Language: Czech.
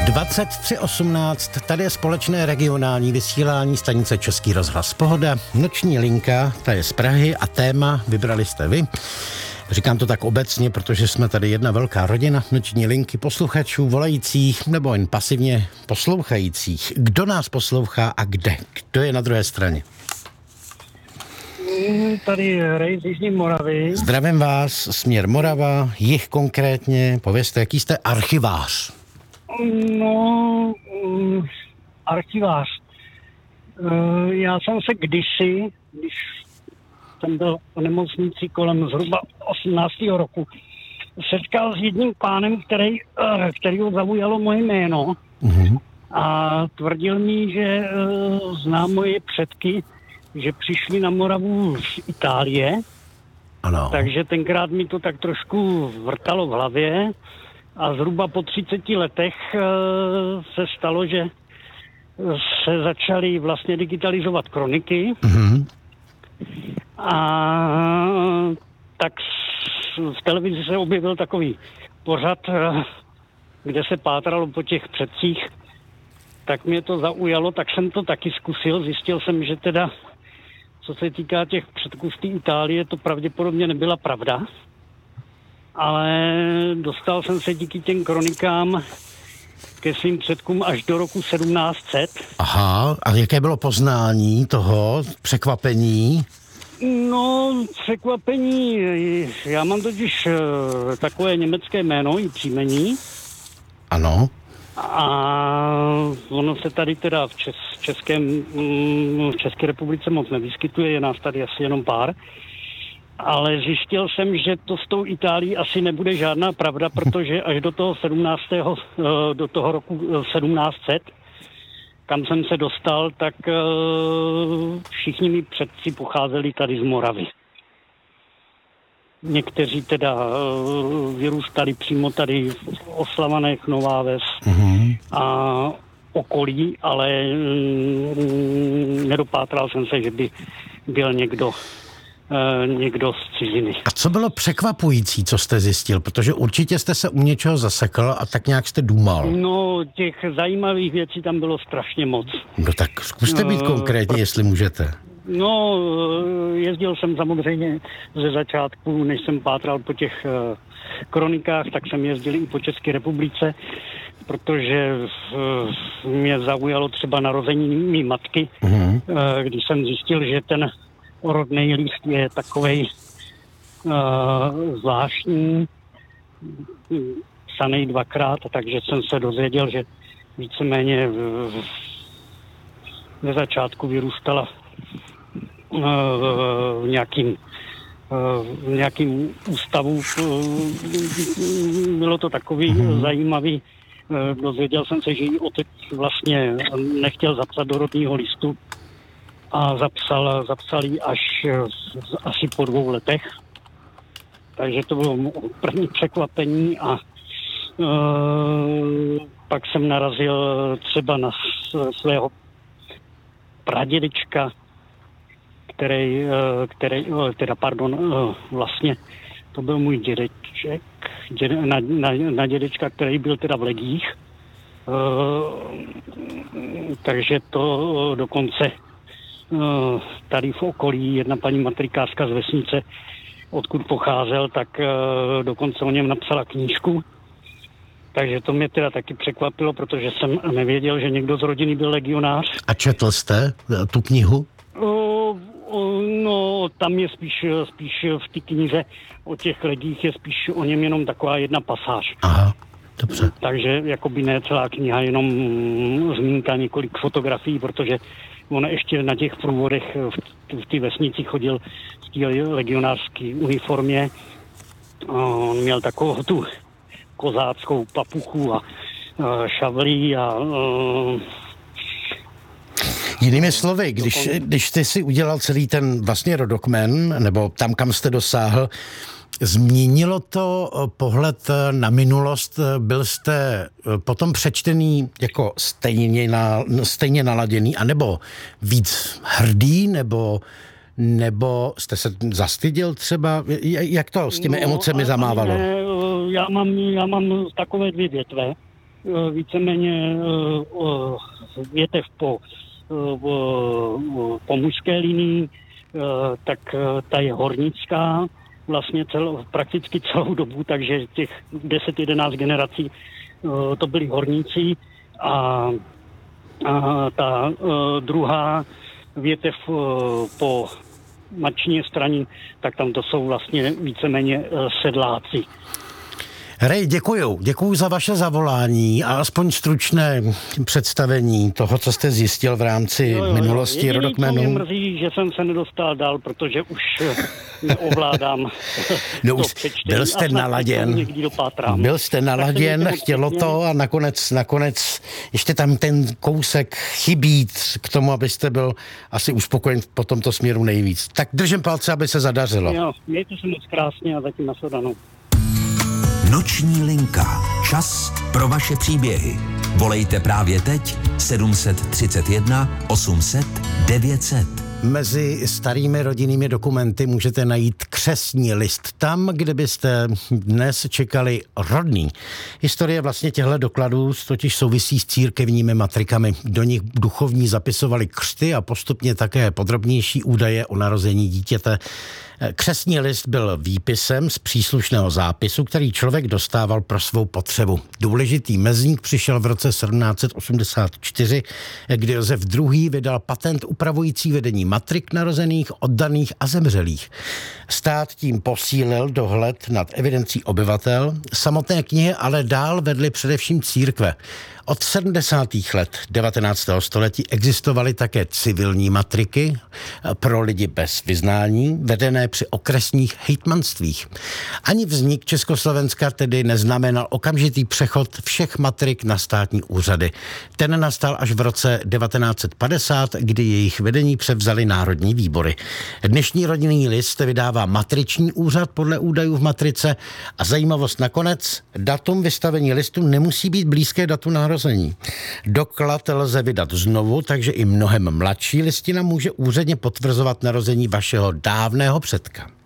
23:18, tady je společné regionální vysílání stanice Český rozhlas Pohoda. Noční linka, ta je z Prahy a téma vybrali jste vy. Říkám to tak obecně, protože jsme tady jedna velká rodina noční linky posluchačů, volajících nebo jen pasivně poslouchajících. Kdo nás poslouchá a kde? Kdo je na druhé straně? Tady Rej z Jižní Moravy. Zdravím vás, směr Morava, jih konkrétně. Povězte, jaký jste archivář? No, archivář. Já jsem se když jsem byl v nemocnici kolem zhruba 18. roku, setkal s jedním pánem, který ho zaujalo moje jméno. Mm-hmm. A tvrdil mi, že zná moje předky, že přišli na Moravu z Itálie. Ano. Takže tenkrát mi to tak trošku vrtalo v hlavě a zhruba po 30 letech se stalo, že se začaly vlastně digitalizovat kroniky. Mm-hmm. A tak v televizi se objevil takový pořad, kde se pátralo po těch předcích. Tak mě to zaujalo, tak jsem to taky zkusil. Zjistil jsem, že teda co se týká těch předků z té Itálie, to pravděpodobně nebyla pravda. Ale dostal jsem se díky těm kronikám ke svým předkům až do roku 1700. Aha, a jaké bylo poznání toho, překvapení? No, překvapení, já mám totiž takové německé jméno i příjmení. Ano. A ono se tady teda v České republice moc nevyskytuje, je nás tady asi jenom pár. Ale zjistil jsem, že to s tou Itálií asi nebude žádná pravda, protože až do toho do toho roku 1700, kam jsem se dostal, tak všichni mi předci pocházeli tady z Moravy. Někteří teda vyrůstali přímo tady v Oslavanech, Nová Ves a okolí, ale nedopátral jsem se, že by byl někdo z ciziny. A co bylo překvapující, co jste zjistil? Protože určitě jste se u něčeho zasekl a tak nějak jste důmal. No, těch zajímavých věcí tam bylo strašně moc. No tak zkuste být konkrétní, jestli můžete. No, jezdil jsem samozřejmě ze začátku, než jsem pátral po těch kronikách, tak jsem jezdil i po České republice, protože mě zaujalo třeba narození mý matky, když jsem zjistil, že ten rodný list je takovej zvláštní, psanej dvakrát, takže jsem se dozvěděl, že víceméně ze začátku vyrůstala v nějakým ústavu. Bylo to takový zajímavý. Dozvěděl jsem se, že jí otec vlastně nechtěl zapsat do rodného listu a zapsal ji až asi po 2 letech. Takže to bylo první překvapení a pak jsem narazil třeba na svého pradědečka, vlastně to byl můj dědeček, na dědečka, který byl teda v Legích. Takže to dokonce tady v okolí jedna paní matrikářka z vesnice, odkud pocházel, tak dokonce o něm napsala knížku. Takže to mě teda taky překvapilo, protože jsem nevěděl, že někdo z rodiny byl legionář. A četl jste tu knihu? No, tam je spíš v té knize o těch legích je spíš o něm jenom taková jedna pasáž. Aha, dobře. Takže jakoby ne celá kniha, jenom zmínka, několik fotografií, protože on ještě na těch průvodech v té vesnici chodil v té legionářské uniformě. On měl takovou tu kozáckou papuchu a šavlí a jinými slovy, když jste si udělal celý ten vlastně rodokmen, nebo tam, kam jste dosáhl, změnilo to pohled na minulost? Byl jste potom přečtený jako stejně naladěný, anebo víc hrdý, nebo jste se zastyděl třeba? Jak to s těmi emocemi zamávalo? Já mám takové 2 větve. víceméně větev po mužské linii, tak ta je hornická, vlastně prakticky celou dobu, takže těch 10-11 generací to byli horníci a ta druhá větev po matčině straně, tak tam to jsou vlastně víceméně sedláci. Ray, děkuju za vaše zavolání a aspoň stručné představení toho, co jste zjistil v rámci minulosti rodokmenů. Mě mrzí, že jsem se nedostal dál, protože už neovládám to přečtení. Byl jste naladěn, chtělo to a nakonec ještě tam ten kousek chybí k tomu, abyste byl asi uspokojen po tomto směru nejvíc. Tak držím palce, aby se zadařilo. Jo, mějte se moc krásně a zatím nashledanou. Noční linka. Čas pro vaše příběhy. Volejte právě teď 731 800 900. Mezi starými rodinnými dokumenty můžete najít křestní list. Tam, kde byste dnes čekali rodný. Historie vlastně těchto dokladů totiž souvisí s církevními matrikami. Do nich duchovní zapisovali křty a postupně také podrobnější údaje o narození dítěte. Křestní list byl výpisem z příslušného zápisu, který člověk dostával pro svou potřebu. Důležitý mezník přišel v roce 1784, kdy Josef II. Vydal patent upravující vedení matrik narozených, oddaných a zemřelých. Stát tím posílil dohled nad evidencí obyvatel. Samotné knihy ale dál vedly především církve. Od 70. let 19. století existovaly také civilní matriky pro lidi bez vyznání, vedené při okresních hejtmanstvích. Ani vznik Československa tedy neznamenal okamžitý přechod všech matrik na státní úřady. Ten nastal až v roce 1950, kdy jejich vedení převzali národní výbory. Dnešní rodinný list vydává matriční úřad podle údajů v matrice a zajímavost nakonec, datum vystavení listu nemusí být blízké datu narození. Doklad lze vydat znovu, takže i mnohem mladší listina může úředně potvrzovat narození vašeho dávného předka.